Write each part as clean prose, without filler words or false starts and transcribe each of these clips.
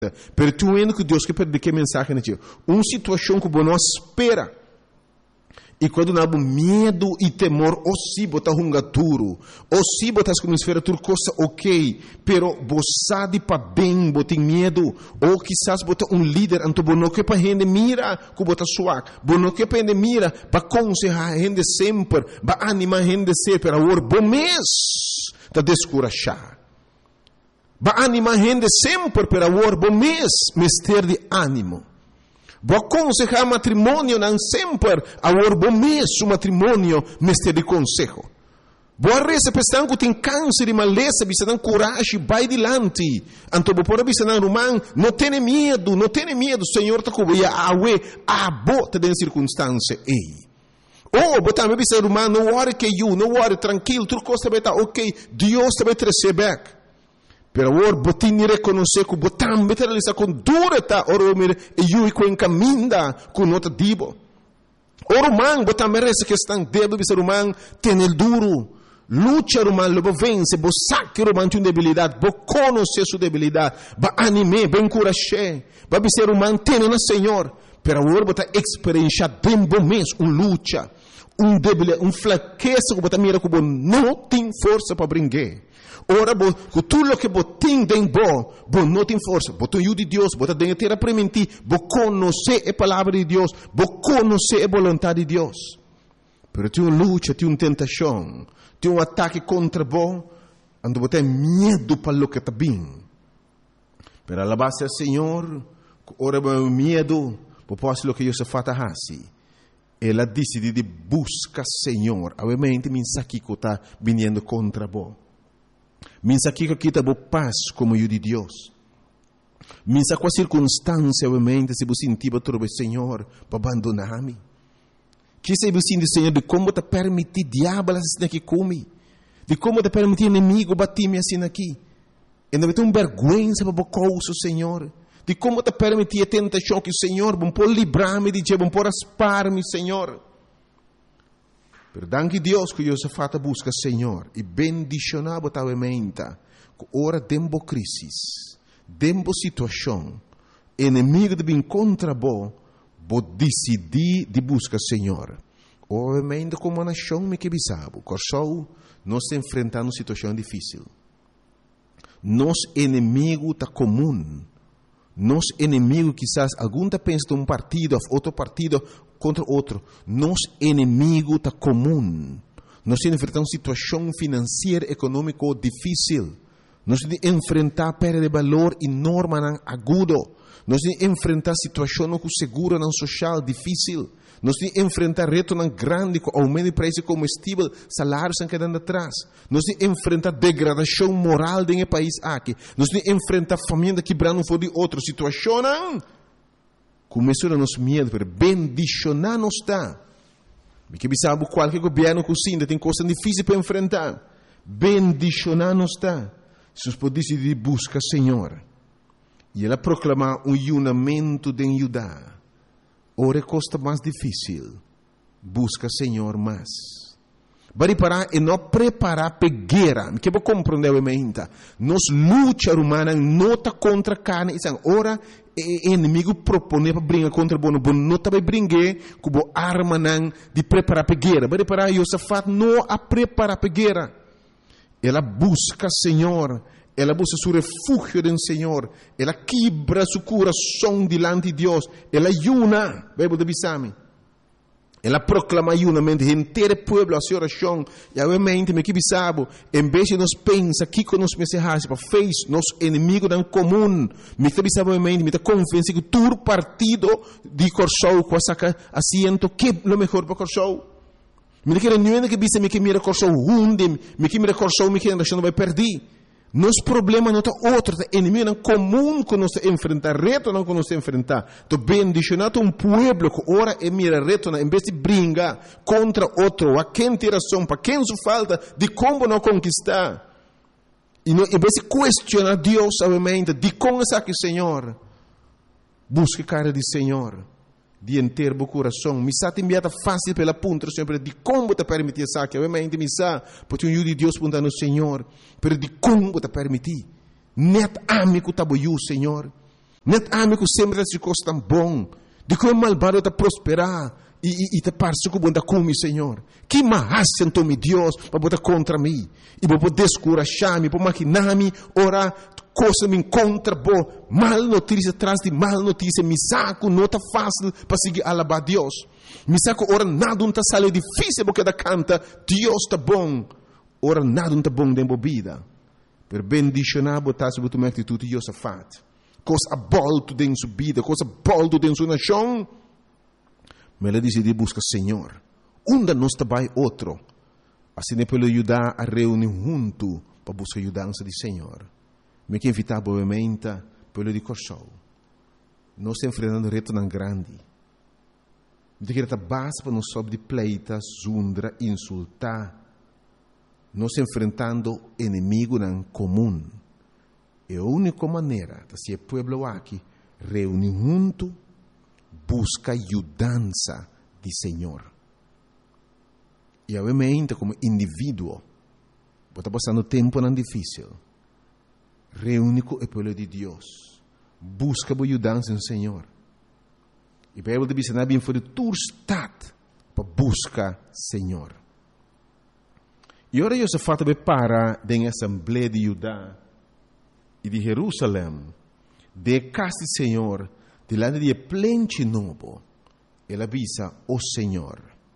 Pero tu vendo que Deus quer perder que mensagem na tia. Uma situação que você não espera. E quando não há medo e temor, ou se botar duro, ou se botar como esfera tudo coisa ok, pero você de para bem, botar medo, ou quizás botar líder, então você não quer para gente mira, que botar suave, você não quer para gente mira, para aconselhar a gente sempre, para animar a gente sempre, para agora, bom mês, para descorachar. Para animar a gente sempre, para agora, bom mês, ter de ânimo. Vou aconselhar matrimônio não sempre, agora bom mês o matrimônio mestre de consejo. Vou arresa pessoa que tem câncer e maleza, bisa não coragem, vai adiante. Então vou pôr bisa não romano, não tenha medo, Senhor está cobrindo a bota de circunstância ei. Oh, botar me bisa romano, não worry que não worry tranquilo, tudo costa vai estar ok, Deus vai te receber. Pero agora, botin reconhecer que botam meter realizar com dureza, ora mir e eu com encaminda com nota dibo. Ora man, botam merece que estão debo ser humano, tem el duro, luta humano, lobo vence, bo saque humano tem debilidade, bo conhecer sua debilidade, ba anime, ba encorajar, ba ser humano tem na Senhor. Pero agora botar experiência bem bom mês, luta, debilidade, fraqueza que botar mira que bo não tem força para brincar. Ora, com tudo o que você tem dentro, você não tem força. Você tem de Deus, você tem que ter aprender, você conhece a palavra de Deus, você conhece a vontade de Deus. Mas tem uma luta, tem uma tentação, tem ataque contra você, onde você tem medo para o que está bem. Mas a base do Senhor, ora, medo, você pode o que eu se fata assim. Ela decide de buscar o Senhor, obviamente, mensagem que está vindo contra você. Minsa que kita bo paz como eu de Deus. Minsa com a circunstância, obviamente, se você sentir para o Senhor, para abandonar-me. Que se você sentir, Senhor, de como te permitir diabo assim aqui come, de como te permitir inimigo bater-me assim aqui. E não vai ter uma vergonha para o causa, Senhor. De como te permitir a tentação que o Senhor, bom por livrar-me de bom por aspar-me, Senhor. Perdão que Deus que eu se fata busca Senhor e bendicionar botavelmente que ora dembo crisis, dembo situação, inimigo de bem contra bo decidir de buscar Senhor. Obviamente como a nação me que bisabo, corsou nós enfrentando uma situação difícil. Nos inimigo tá comum. Nos inimigo quizás algum tá pensa de um partido, outro partido contra outro. Nos inimigo está comum. Nós enfrentamos uma situação financeira, econômica difícil. Nós enfrentamos perda de valor enorme, agudo. Nós enfrentamos situação com seguro social difícil. Nós enfrentamos reto grande com aumento de preço de combustível, salários estão quedando atrás. Nós enfrentamos degradação moral do país aqui. Nós enfrentamos família quebrando fora de outra situação. Começou a nos medo, pero bendicionar não está. Porque sabe qualquer governo que ainda tem coisas difíceis para enfrentar. Bendicionar não está. Se nós podemos decidir buscar o Senhor. E ela proclamar um unimento de ajudar. Ora é coisa mais difícil. Busca o Senhor mais. Vai parar e não preparar pegueira. Que vou compreender obviamente. Nos luta humana não está contra a carne. Ora inimigo propõe para brincar contra o bono não está para brincar com a arma de preparar pegueira. Vai parar e o Safat não a preparar pegueira. Ela busca o Senhor. Ela busca seu refúgio do Senhor. Ela quebra seu coração diante de Deus. Ela ayuna. Vai poder bisame. Ela proclama unamente inteiro povo a sua oração. E obviamente, me que bisabo, em vez de nós pensar que com nós mensagens para fez nosso inimigo não comum, me que bisabo obviamente, me que confiança que todo partido de Corsou com saca assento que é o melhor para Corsou. Me que não é que bisa me que mira Corsou hunde, me que mira Corsou me que a nação vai perder. Nosso problema não está outro, é inimigo não comum que nós enfrentar, reto não que nós enfrentar. Então, bendicionado um povo que ora e mira reto, em vez de brincar contra outro, a quem tem razão, para quem se falta, de como não conquistar. E não, em vez de questionar Deus, obviamente, de como está aqui, Senhor, busque a cara de Senhor, de inteiro o coração. Me está enviada fácil pela ponta, sempre de como te permitir isso aqui. Obviamente, me está, porque o de Deus ponta no Senhor, mas de como te permitir. Net amigo taboiu, Senhor. Net amigo sempre se coisa tão bom. De como malvado está prosperar. E te parece que bom da come, Senhor. Que mais então, meu Deus, para botar contra mim. E para descurachar-me, para maquinar-me, ora, coisa me encontra, bom. Mal notícia atrás de mal notícia. Me saco, não está fácil para seguir alabar Deus. Me saco, ora, nada não está sale difícil porque da canta. Deus está bom. Ora, nada não está bom dentro da vida. Per bendicionar, botar sobre tua atitude, Deus é fato. Coisa abolto dentro sua vida, coisa abolto dentro sua nação. Mas ele decide buscar Senhor. Onde nós trabalha outro. Assim é para ajudar a reunir junto para buscar a ajudança do Senhor. Me quero invitar brevemente para o corso. Nós estamos enfrentando reto tão grande. Me quero estar base para nós sobre de pleita, zundra, insultar. Nós estamos enfrentando inimigo em comum. E a única maneira de ser povo aqui reunir junto, busca ajudança do Senhor. E obviamente, como indivíduo, está passando tempo não difícil. Reúne com o povo de Deus. Busca a ajudança do Senhor. E a Bíblia diz que bem for de tua estado para buscar Senhor. E agora eu se fato para da Assembleia de Judá e de Jerusalém, de casa do Senhor, delante de plente novo, ele avisa o Senhor.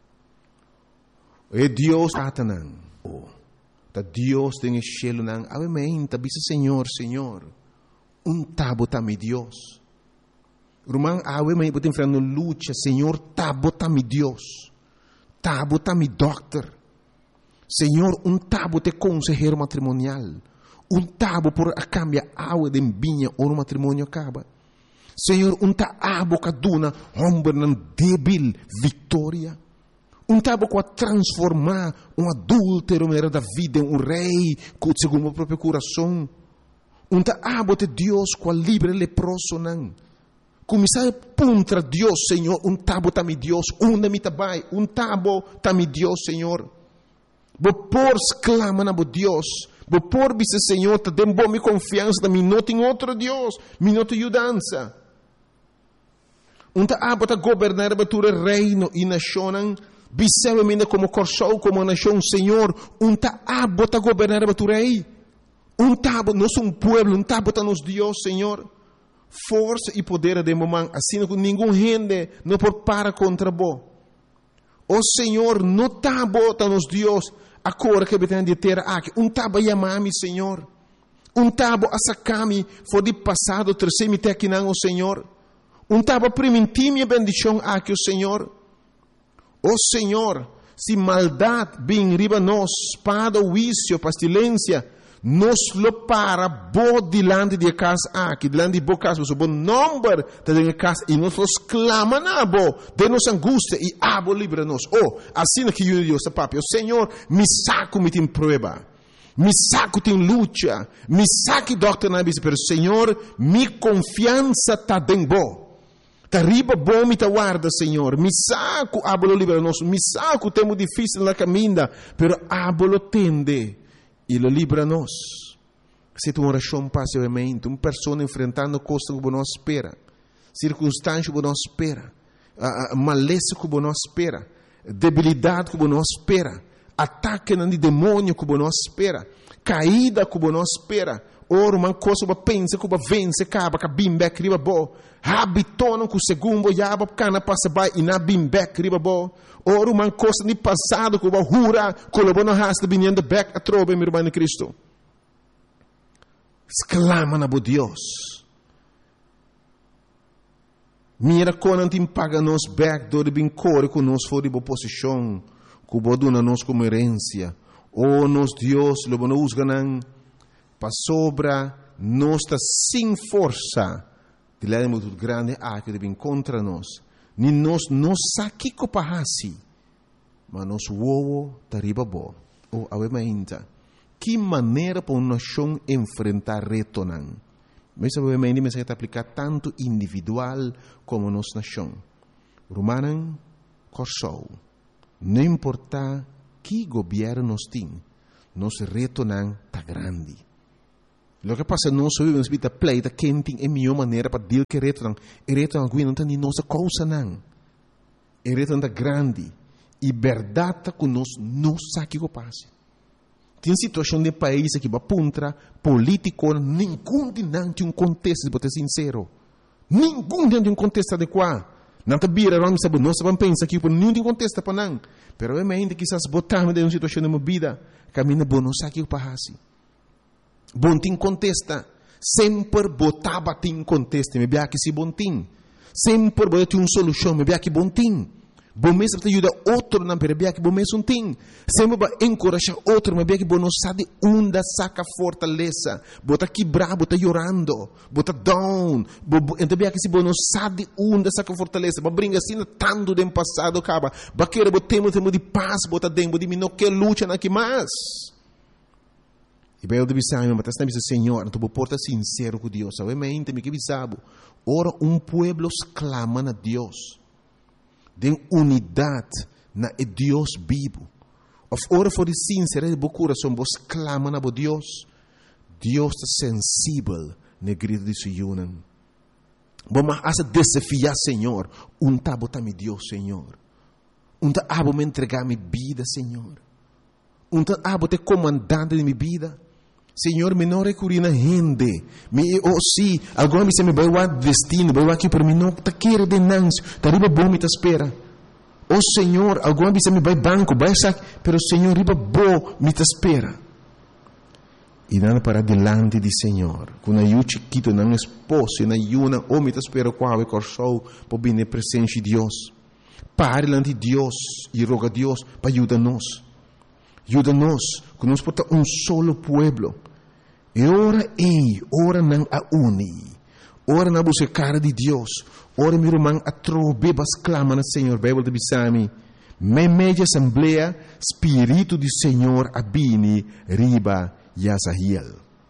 E Deus Satanás, da Deus tem cielo nang, obviamente avisa Senhor, tabo mi Deus. Rumang obviamente tem enfrentando luta, Senhor, tabo mi Deus. Tabo mi doctor. Senhor, tabo te consejero matrimonial. Tabo por a cambia água de vinha ou no matrimônio acaba. Senhor, tabo kaduna hombre nan débil vitória. Tabo com a transformar adúltero da vida em rei segundo o próprio coração. Tabo de Deus com a livre leproso nan. Começar contra Deus, Senhor, tabo mi Deus, mi tabai, tabo mi Deus, Senhor. Por exclama na Deus. Por dizer, Senhor, te dê boa confiança da minha nota em outro Deus, minha nota ajudança. Abo a governar a tua reino e nação, biseu como corso, como nação, Senhor. Abo a governar a tua rei. Abo nós um pueblo, abo a nos Deus, Senhor. Força e poder de momento, assim que nenhum gente não pode parar contra vós. O Senhor, não tabo a nos Deus. Agora que betendo de terra aqui, tabo a chamar-me, Senhor. Tabo a sacar-me, for de passado, terceiro-me aqui não, o Senhor. Tabo a permitir-me a bendição aqui, o Senhor. O Senhor, se maldade vem riba nós, espada, vício, pestilência, nos lo para bo delante de casa aqui, delante de bo casa, o bom número de casa, e nós clama na bo, de nossa angústia, e abo livra-nos. Assim que eu digo, papi, o Senhor, me saco me tem prova, me saco tem luta, me saco doutrina, pero Senhor, mi confiança tá bem bo. Tá riba bom me tá guarda, Senhor. Me saco, abo lo livra-nos, me saco temo difícil na caminha, pero abo lo tende. E lo livra-nos. Se tu oração passivamente, uma pessoa enfrentando coisas que não espera, circunstâncias que não espera, maleza que não espera, debilidade que não espera, ataque de demônio que não espera, caída que não espera, uma coisa que pensa que vence, acaba que bimbek riba bo, habitona que o segundo yaba cana passa by e na bimbek riba bo. Ora, uma coisa de passado que o jura, que o bono hasta vinhando back a trobe, meu irmão em Cristo. Exclama na Deus. Mira quando te paga nos back, do de bincore que nos for de boa posição, que o boduna nos como herência. Nos Deus, lo bono usganan, para sobra, nos está sem força, de lá muito grande, que deve contra nós. Ni nos saki ko pahasi, mas nos wowo tariba bo. Obviamente, que maneira para uma nação enfrentar reto não? Mas obviamente me se aplicar tanto individual como nos nação. Romanan corso, não importa que governo nos tem, nos reto não tá grande. Lo que passa nós vivemos vida pleita quente é a melhor maneira para deal que reto não tem de nossa causa não. Reto não grande e verdade que nós não sabe o que passa. Tem situação de país que va puntra político nenhum de não tem contexto, para ser sincero. Nenhum tem contexto adequado. Não está bira nós vamos pensar que por nenhum tem contexto para não. Pero realmente quizás botar de uma situação de uma vida, caminha bom não sabe o que passa. Bom tem contesta, sempre botava tem contesta, me bia que se bom tem. Sempre botava uma solução, me bia que bom tem. Bom mesmo te ajuda outro na bia que bom mesmo tem. Sempre vai encorajar outro, me bia que bom não sabe onde saca fortaleza. Bota quebrar, bota chorando, bota down. Então bia que se bom não sabe onde saca fortaleza. Ba brinca assim tanto do passado acaba. Ba querer botemos de paz, bota dentro de mim não quer luta na que mais. E bem, eu deve saber, mas está dizendo, Senhor, então vou portar sincero com Deus. Obviamente, me que sabe, ora pueblo clama a Deus. De unidade na Deus vivo. Ora for sincero de coração, vos clama a Deus. Deus está sensível na grito de sua vamos a desafiar, Senhor. Botar me Deus, Senhor. Abo me entregar minha vida, Senhor. Abo te comandante de minha vida. Senhor, me não recorri na gente. Se alguma vez me vai o destino, vai aqui para mim, não está querendo denúncia, está riba bom me espera. Senhor, alguma vez me vai banco, vai sair, pero Senhor, riba bom me espera. E nada para delante de Senhor, quando eu chiquito, não esposo, na yuna, me espera qual é corso, para vir na presença de Deus. Pare diante de Deus e roga a Deus para ajudar-nos. Ajuda-nos, que nós podemos solo pueblo. E ora não a uni. Ora na buscar de Deus. Ora meu irmão a trobebas clama no Senhor. Bíblia de Bisami. Media assembleia, Espírito do Senhor abini riba Yazahiel.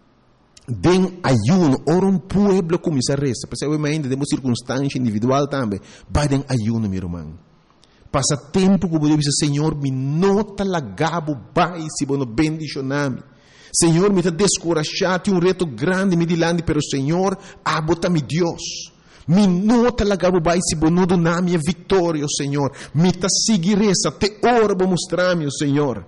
Den ayuno, ora pueblo começa a resta. Percebemos temos circunstância individual também. Vai den ayuno, meu irmão. Passa tempo que eu dizer, Senhor, me nota lagabo bai se bono bendicionami. Senhor, me está descorachado, tem reto grande me dilante, pero Senhor, abota-me Deus. Me nota lagabo bai se bono donami a vitória, Senhor. Me está seguir essa, te ora para mostrar-me, Senhor.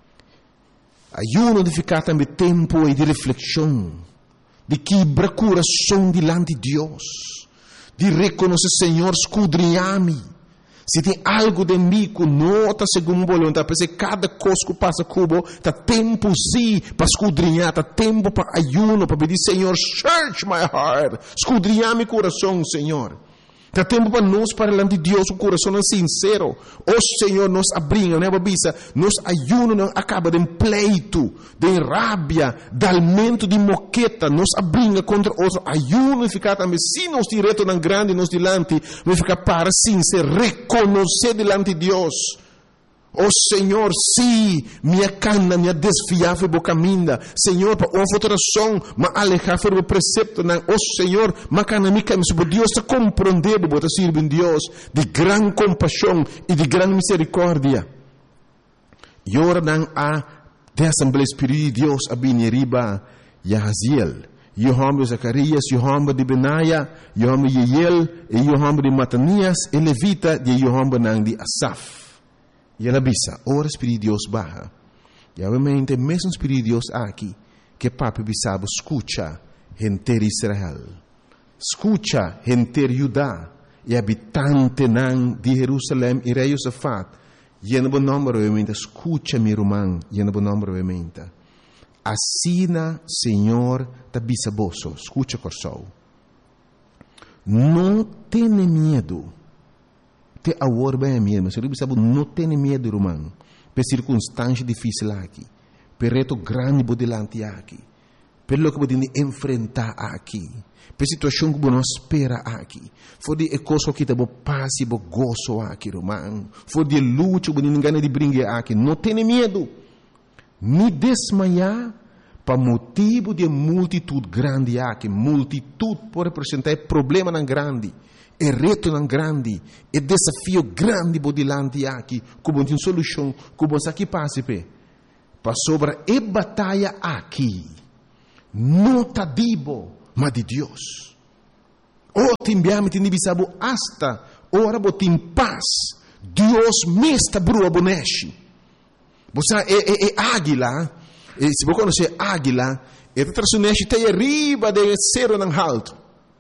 Ayuno de ficar também tempo e de reflexão, de quebrar coração dilante de Deus, de reconhecer, Senhor, escudrinhar-me. Se tem algo de mim que não está segundo a vontade, porque cada coisa que passa cubo, está tempo sim para escudrinhar, está tempo para ayuno, para pedir, Senhor, search my heart, escudrinhar meu coração, Senhor. Está tempo para nós, para diante de Deus, o coração é sincero. Senhor, nos abrinha, né, babisa? Nos ayuno não acaba de pleito, de rábia, de aumento de moqueta, nos abrinha contra outro. Ayuno e ficar também, se nós direto não grande, nos dilante, vai ficar para sincero, reconhecer dilante de Deus. Senhor, sim, minha cana, minha desfiável boca minda. Senhor, para uma alteração, mas alejar o precepto, não. Senhor, mas cana mica, mas Deus está compreendendo, bota servir em Deus, de grande compaixão e de grande misericórdia. E ora não há de Assembleia Espírito de Deus, a Bineriba, Yahaziel, Yohamba de Zacarias, Yohamba de Benaia, Yohamba de Yeiel, e Yohamba de Matanias, e Levita, de Yohamba de Asaf. E ela bisa, ora Espírito de Deus barra. E obviamente, mesmo Espírito de Deus aqui, que papi bisabo, escucha, gente de Israel. Escucha, gente de Judá, e habitante de Jerusalém e rei Josafat. E no bom nome, obviamente, escucha, meu irmão, e no bom nome, obviamente. Assina, Senhor, da bisaboso, escucha, corsou. Não tenha medo. Te agora bem mesmo, se você não tem medo, irmão, por circunstância difícil aqui, por reto grande por delante aqui, pelo que você enfrentar aqui, por situação que você espera aqui, for de coisa que você passa e você goza aqui, irmão, for de luta que você não ganha de brincar aqui, não tem medo, nem desmaiar, para motivo de multitude grande aqui, multitude pode representar problema não grande. É reto não grande, é desafio grande por delante aqui, como tem solução, como aqui passe para sobra é batalha aqui. não está dibo, mas de Deus. O timbiame te nibisabo hasta ora botim paz. Deus me está brua boneshi. Você é águila. Se você conhece águila, ela traz o neshi até arriba de cero nang alto.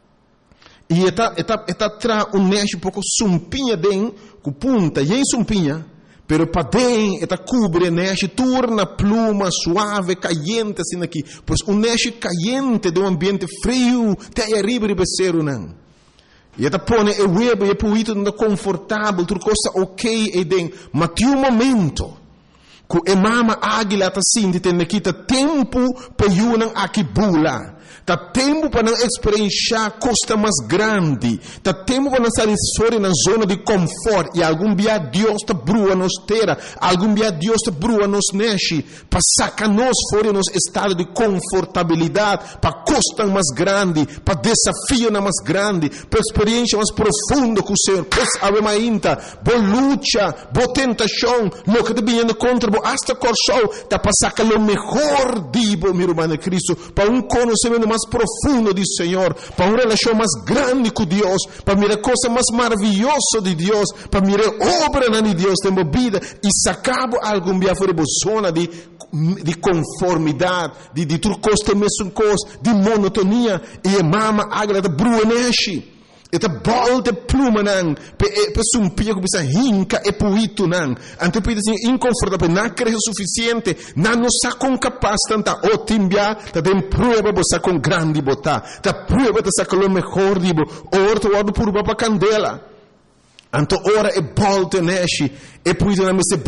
E ela traz o neshi um pouco sumpinha den, com punta, e sumpinha. Pero para dentro, ela cobre o neshi, torna pluma suave, caliente assim aqui. Pois o neshi caliente de ambiente frio, até arriba de cero nang. E ela põe o web e o puito não confortável, tudo coisa ok e den. Mas tem momento que a mama águila está sentindo que tem tempo para ir aqui bula. Tá tempo para não experienciar costa mais grande. Tá tempo para não sair fora na zona de conforto. E algum dia Deus está brua nos terra. Algum dia Deus está brua nos neche. Para sacar nós fora nos estado de confortabilidade. Para costa mais grande. Para desafio mais grande. Para experiência mais profunda com o Senhor. Pois ave mainta. Boa luta. Boa tentação. Lo que está vindo contra. Boa hasta corção. Tá para sacar o melhor dibo, meu irmão Cristo. Para conhecimento mais profundo do Senhor, para uma relação mais grande com Deus, para mirar coisa mais maravilhosa de Deus, para mirar obra de Deus na vida e sacar algum dia fora da zona de conformidade, de tudo coisa mesmo coisa, de monotonia e a mama águia da bruaneshi. Eta bolte pluma nang pe sumpia que bisa hinca e puito nang ante pide assim inconfortável na cresce suficiente na não sa com capaz tanta o timbia ta tem prueba bosa com grande bota ta prueba ta sa com o melhor dibo orto wado por baba candela anto ora e bolte neshi e puito na meste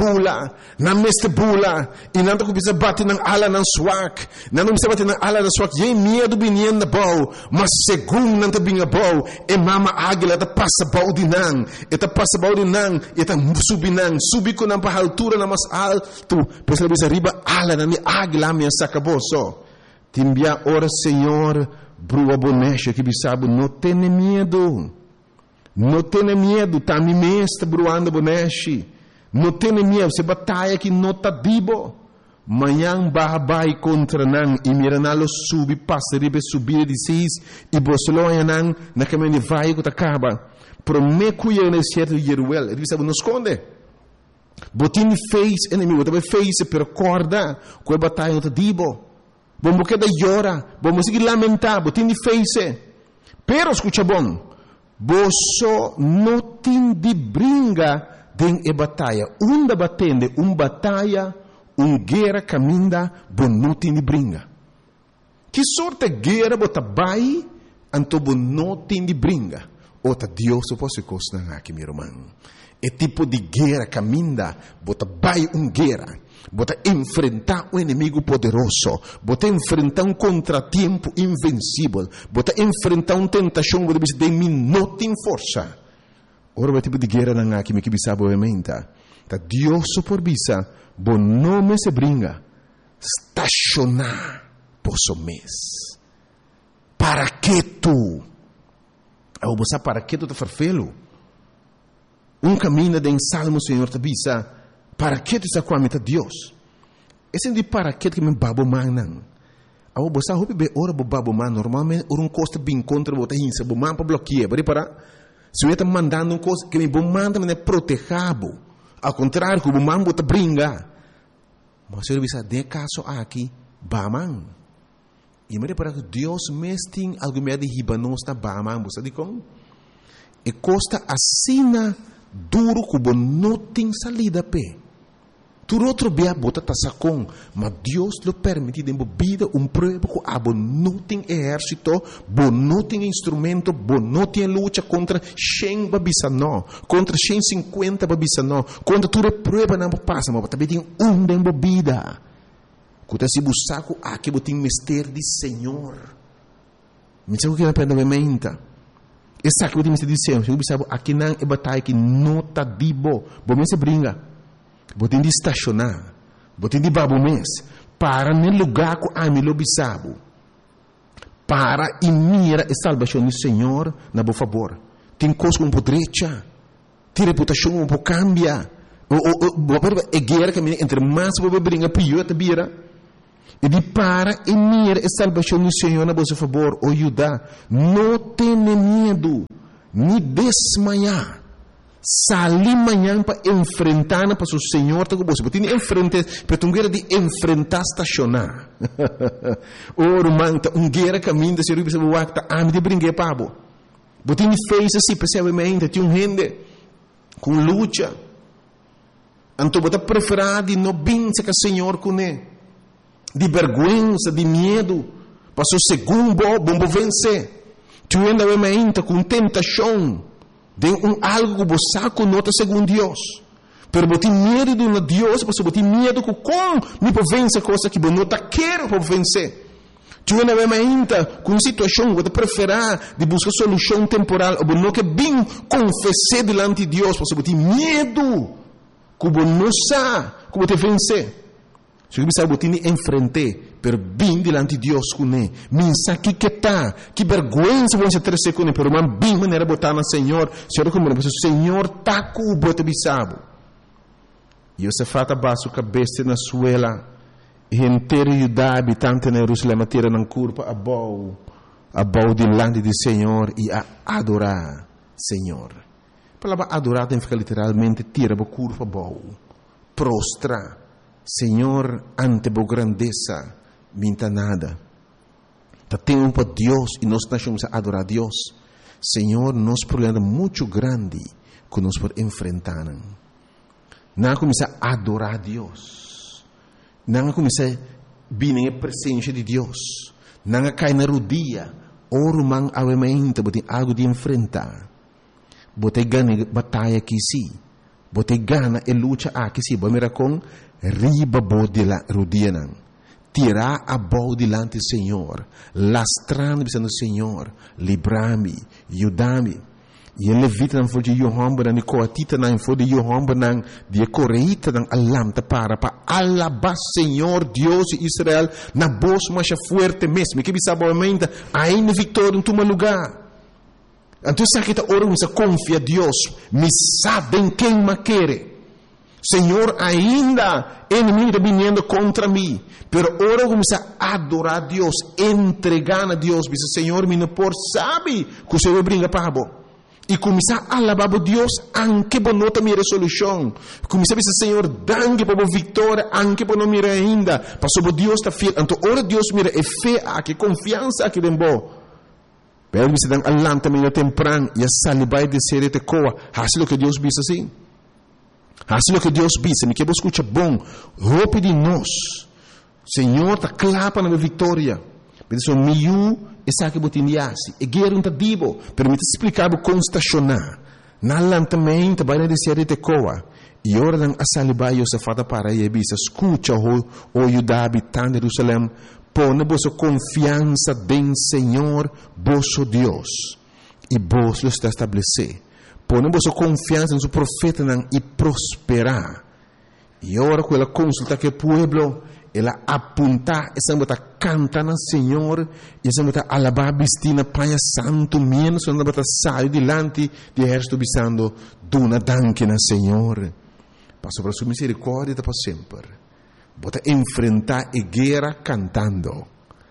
bula e nanto que bisa bate nang ala nang swak nanto bisa bate nang ala nang swak ye medo binien na bau mas segundo nanto binga bau e mama águila ta passa bau de nang e ta passa bau de nang e ta subi com nang pa altura na mas alto pois ela bisa riba ala nang águila me sacaboso timbia ora Senhor brua bonecha que bisabo não tem medo. Não tenha medo, tá me mesta bruando boneshi. Não tenha medo, se batalha que não tá dibo. Manhã babai contra nan e miranalo subi passa ribe subir de seis e bosloia nan na caminho vai que acaba. Pro me cuia no certo yeruel, ele sabe não esconde. Botin fez inimigo, também fez per corda, com a batalha não tá dibo. Vamos que da llora, vamos seguir lamentar, botin fez. Pero escucha bom. Boso não tem de brinca den e batalha. Batende, batalha, guerra caminda, bo não tem de brinca. Que sorte guerra bota bai, anto bo não tem de brinca. Ota Deus se fosse costa aqui, meu irmão. É tipo de guerra caminda, bota bai guerra. Bota enfrentar um inimigo poderoso, bota enfrentar contratempo invencível, bota enfrentar tentação que você tem não tem força. Ora o tipo de guerra não há que me sabe obviamente. Tá Deus por bisa, bom nome se brinca, estacionar posso mês. Para que tu? Você para que tu te farfelo? Caminho de Salmo Senhor te bisa. Para que tu está com a meta Deus? Esse de para que me babo manan. Ao você hope be ora bo babo man normalmente um costa bem contra bota hinsa bo man para bloquear, para se eu está mandando coisa que me bo manda me protegabo. Ao contrário, que bo man bota brinca. Mas eu bisa de caso aqui baman. E me para que Deus mesting algo me de hibanos na baman, você de como? E costa assina duro que não tem salida pé. Tu outro bia bota tasacon, mas Deus lo permite de vida prova que abo não tem exército, bo não tem instrumento, bo não tem luta contra 100 babisano, contra 150 babisano, contra tudo prova não passa, mas também tem de vida. Quando se buscar aqui botem mistério de Senhor. Me sabe o que é para a mente? Essa que eu te disse, eu sabe aqui não é batalha que não tá dibo, bom me se brinca. Botem de estacionar, botem de babo mês, para no lugar que a mim lo bisabo, para e mira a salvação do Senhor na boa favor. Tem coisa um pouco direita, tem reputação um pouco cambia, é guerra que entre mais você brinca pior te vira. E de para e mira a salvação do Senhor na vosso favor, ou Judá. Não tenha medo, nem desmaiar. Sali manhã para enfrentar para o Senhor tá com você. Você tem que enfrentar, para tu guerra de enfrentar estacionar. Oro manta guerra caminho da Senhor, você vai estar ame de brincar pabo. Você tem que fazer assim, percebe? Tem gente com luta. Então você preferir de não vencer com o Senhor com ele. De vergonha, de medo, passou segundo bom vencer. Tu ainda com tentação de algo que você conota segundo Deus. Pero você tem medo de um Deus, você tem medo que como me pode vencer coisa que você não quer para vencer. Tu ainda com situação que você preferir de buscar solução temporal, ou não que bem confessar diante de Deus, você tem medo que você não sabe como te vencer. Se você sabe, você tem que enfrentar, pero bem diante de Deus com ele. Minsa que tá, que vergonha você ter com ele, pero man bem maneira botar no Senhor. Senhor como o Senhor tá com o bote bisabo. E você fata baixo cabeça na suela, e inteiro Judá habitante na Jerusalém tira na curva a bau diante do Senhor e a adorar Senhor. A palavra adorar tem que ficar literalmente tira a curva bau, prostra. Senhor, ante a grandeza, minta nada. Temos para Deus e nós estamos a adorar a Deus. Senhor, nosso problema é muito grande que nós podemos enfrentar. Não começar a adorar a Deus. Não começar a vir na presença de Deus. Não cair na rodilha. Oro man avementa, botem algo de enfrentar. Botem ganha batalha aqui sim. Botem gana e luta aqui sim. Vamos com riba bode la rodina, tirar a bol delante do Senhor, lastrando dizendo Senhor, livra-me, ajuda-me. E ele levita não foi de Yohamba, não coatita não foi de Yohamba, não de correita não alamta para alabar Senhor Deus de Israel na voz mais forte mesmo, que bisa boamente ainda vitória em teu lugar. Então sabe que ora você confia a Deus, me sabem quem me quer. Senhor, ainda inimigo está vindo contra mim, pero ora começa a adorar a Deus, entregar a Deus, diz Senhor, me não por sabe que o Senhor brinca para você. E começar a alabar a Deus, anche por não ter minha resolução. Começar a dizer Senhor, danke por a vitória, anche por não mirar ainda, passou Deus está fiel. Então ora Deus mira é fé, aqui confiança aqui dentro. Pero você dá alanta meio temprano e a salibai de ser te coa, assim o que Deus diz assim. Assim o que Deus diz, me que você escuta bom, roupa de nós. Senhor, está clapa na minha vitória. Mas o meu é sabe que você indiasse. E guerra não está divo, permite explicar como estacionar. Na lantamento, vai na descer de coa. E ora não a salibai e o fata para e bisa, escuta o Judá habitante de Jerusalém, põe vossa confiança em Senhor, vosso Deus. E vos lo está estabelecer. Ponemos a confiança no profeta e prosperar. E agora, quando ela consulta que o povo, ela aponta, essa mulher canta no Senhor, e essa mulher alabar vestina Pai Santo, menos ela mulher sai delante de exército bisando, duna danke no Senhor. Passo para sua misericórdia para sempre. Bota enfrentar a guerra cantando.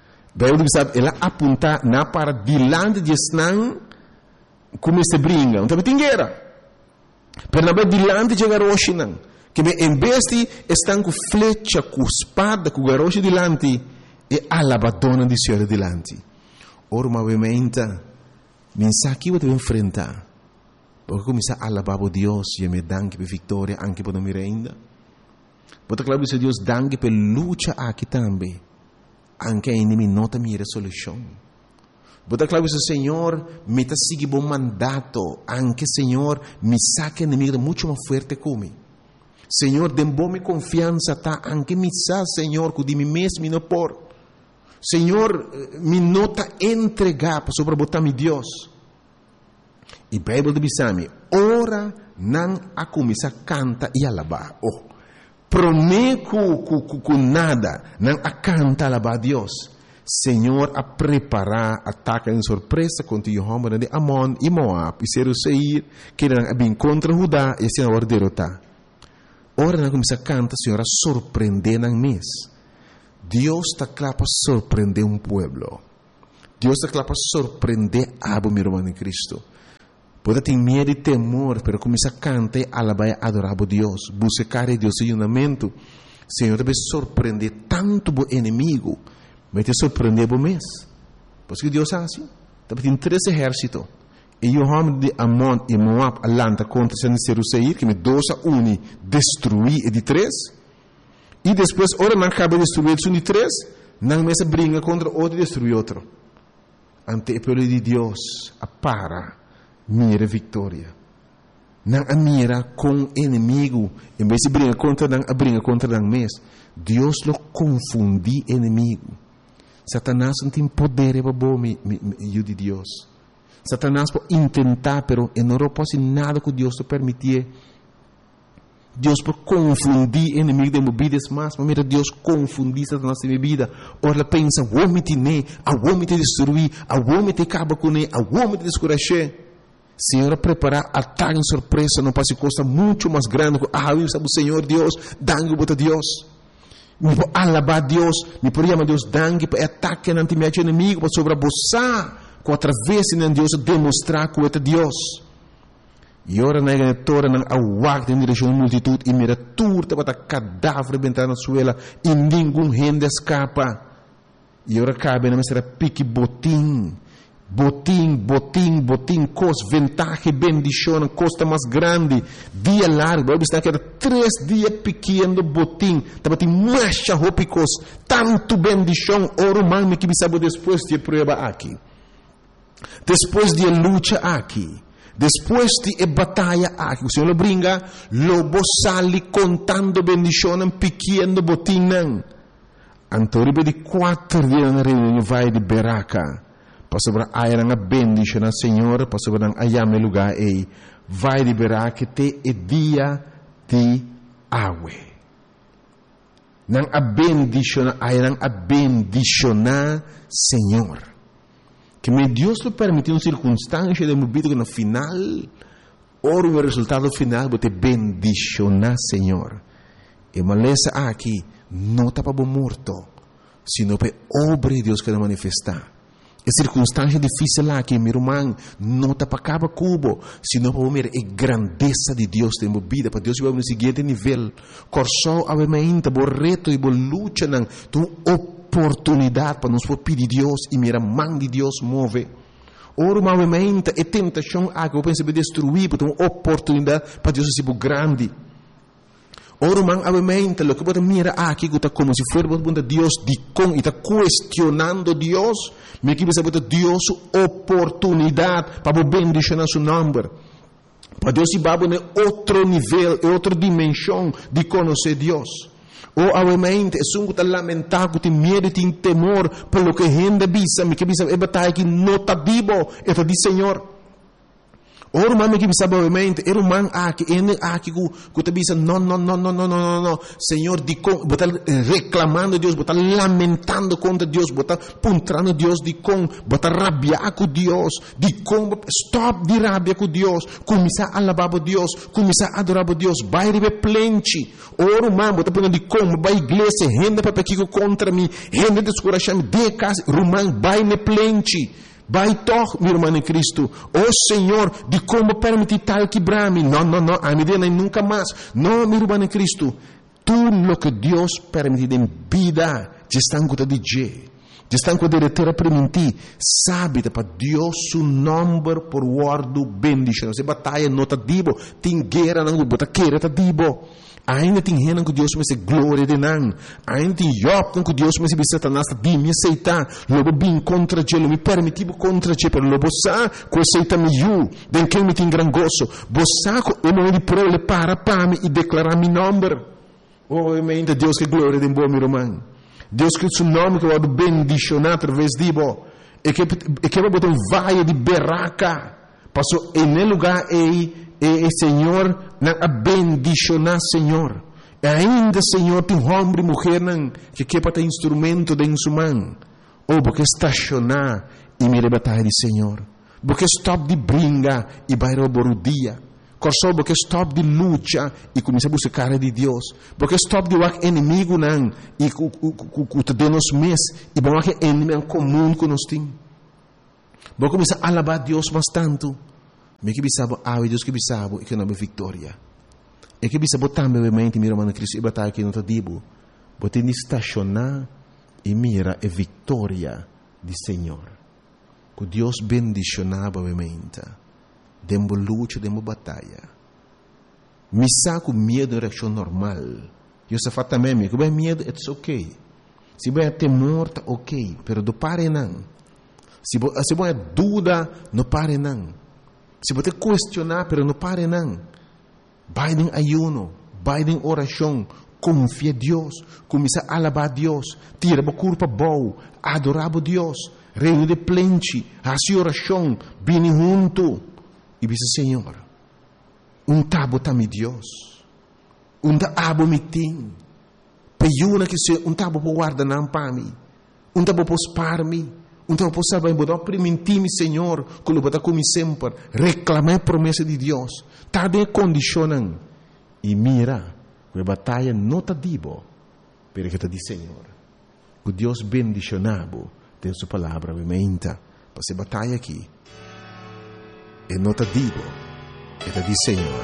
Ela aponta na para delante de Esnan, como se brinca, então tem guerra. Pero na vez delante de garoche não, que em vez de estão com flecha, com espada, com garoche delante, e alabadona de Senhor delante. Ora, obviamente, mensagem que você vai enfrentar, porque começar a alabar a Deus e me danke por vitória, anche por não me ainda. Porque claro que Deus danke por luta aqui também, anche a inimigo não tem minha resolução. Porque claro que o Senhor me está seguindo bom mandato, anche Senhor me saque inimigo muito mais forte como. Senhor, dê boa confiança, tá? Anche me sabe, Senhor, que de mim mesmo não por. Senhor, me nota entregar para sobre botar meu Deus. E a Bíblia diz-me, ora não a começar a cantar e alabar. Oh, prometo com nada, não a cantar e alabar a Deus. Senhor, a preparar ataque em surpresa contra Jehová de Amon e Moab e Seir, que eram bem contra Judá e assim a derrotar. Ora não começa a cantar, Senhor, a surpreender na mês. Deus está claro para surpreender um pueblo. Deus está claro para surpreender a meu irmão em Cristo. Pode ter medo e temor, mas começa a cantar, alabar e adorar a Deus. Buscar a Deus em unamento. Senhor deve surpreender tanto o inimigo, mas te surpreender o mês. Porque Deus é assim. Tem 3 exércitos. E o homem de Amon e Moab alanta contra Seir, que me 2-1 destruir e de 3. E depois, ora não acaba de destruir o de 3, não mesa briga contra outro e destruir outro. Ante o povo de Deus, para mira vitória. Não a mira com o inimigo, em vez de briga contra o mês. Deus lo confunde inimigo. Satanás não tem poder para bom de Deus. Satanás pode tentar, pero não pode nada que Deus te permitir. Deus pode confundir o inimigo de movidas mais, mas mira, Deus confundir Satanás de minha vida. Ora pensa, o homem te ne, o homem te destruir, o homem te acaba com ele, o homem te descuracher. Senhor, preparar ataque em surpresa, não pode costa muito mais grande. Sabe o Senhor Deus, dangue para Deus. Me pode alabar Deus, me pode chamar Deus dangue para ataque ante meu inimigo, para sobreabusar. Através de Deus demonstrar que é Deus. E ora na igreja não awak em direção à multitud e mira turta para cadáver bentar na suela e nenhum gente escapa. E ora cabe na mesa pique botim, cos ventaja bendição, costa mais grande, dia largo, vai estar que era 3 dias pequeno botim, estava tem marcha ropicos, tanto bendição, ora humano que sabe depois de prova aqui. Depois de luta aqui, depois de batalha aqui, o Senhor brinca, lobo sali contando bendição pequeno botinho. Antoribe de 4 dias na reunião vai de Beraca, para sobre a era bendição ao Senhor, para sobre a ayame lugar aí, vai de Beraca te e dia de água. Não a bendição, a era bendicionar Senhor. Que me Deus lhe permitiu uma circunstância de minha vida que no final, ora o resultado final, vou te bendicionar, Senhor. E maleza aqui, não está para morto, sino para obra de Deus que vai manifestar. E circunstância difícil aqui, meu irmão, não está para cada cubo, sino para ver a grandeza de Deus em minha vida, para Deus ir no seguinte nível. Corsou a minha reto e luta, tu oportunidade para nos pedir Deus e mira mão de Deus move. Ora, movimento e tentação que eu penso destruir, porque uma oportunidade para Deus ser grande. Ora, movimento, o que você mira aqui, está como se fosse Deus de com e está questionando Deus, mas que você pode Deus oportunidade para bendicionar seu nome. Para Deus ir para outro nível, outra dimensão de conhecer Deus. Ou obviamente, é um que lamentar, que tem medo e tem temor pelo que a gente bisa, que bisa é batalha que não está vivo, é de Senhor. Ora, mas que bisa obviamente, era um man aqui, que te bisa, não, Senhor, botar reclamando Deus, botar lamentando contra Deus, botar puntrando Deus de com, botar rabiar com Deus, de com, stop de rabia com Deus, começar a alabar a Deus, começar a adorar a Deus, vai receber plente. Ora, man, botar punando de com, vai igreja, renda para pequeno contra mim, renda descorachar-me, de casa, rumão, vai ne plente. Vai toch, meu irmão em Cristo. Oh Senhor, de como permitir tal quebrar-me? Não, a medida nem nunca mais. Não, meu irmão em Cristo. Tudo o que Deus permite em vida, já está com de Deus. Já está com de ter a permitir. Sabe, para Deus o nome por guardo bendição. Se batalha não está dibo, tem guerra não, bota queira está dibo. Ainda tem gente que Deus me se glória de não. Ainda tem Job que Deus me se Satanás de me aceitar. Logo bem contra ele, me permitiu contra ele, pero logo sa que aceita me eu, den que me tem gran gozo. Bosa ko eu me prole para me e declarar meu nome. Oh, ainda Deus que glória de bom meu irmão. Deus que o seu nome que vai bendicionar através de bo. E que vai botar vai de Beraca. Passou em lugar aí e Senhor, na bendicionar Senhor. E ainda Senhor tem homem e mulher que quer ter instrumento de sua mão. Ou porque estacionar e me batalha de Senhor. Porque stop de brinca e vai roubar o dia. Corso porque stop de luta e começa a buscar a cara de Deus. Porque stop de wak inimigo não e que te nos mes e bom que inimigo comum que nós tem. Porque começa a alabar Deus bastante. Me que bisabo Deus que bisabo e que não é vitória. E que bisabo também obviamente mira mano Cristo e batalha que não te digo. Bote ni estacionar e mira a vitória do Senhor. Que Deus bendicionava obviamente. Dembo luta, dembo batalha. Me saco medo em reação normal. Eu só faço também, que bem medo, it's ok. Se bem temor, tá ok. Pero do pare não. Se bem dúvida, não pare não. Se você questionar, pero não pare não. Vai em ayuno, vai em oração, confia em Deus, começa a alabar Deus, tira a culpa boa, adorar a Deus, reino de plente, a sua oração, bem junto. E diz, Senhor, tabo tami Deus, tabo me tem, peyuna que se tabo po guarda não para mim, tabo po spar-me, tabo po saber, bodo primentimi, Senhor, que lo bota como sempre, reclamar a promessa de Deus, tá de condicionam, e mira, que a batalha não tá dibo, pero que tá di Senhor, que Deus bendicionabo, tem sua palavra, obviamente, para essa batalha aqui. E não te digo, e te diz Senhor,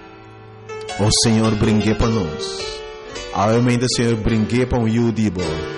o Senhor brinque para nós, obviamente o Senhor brinque para o eu digo,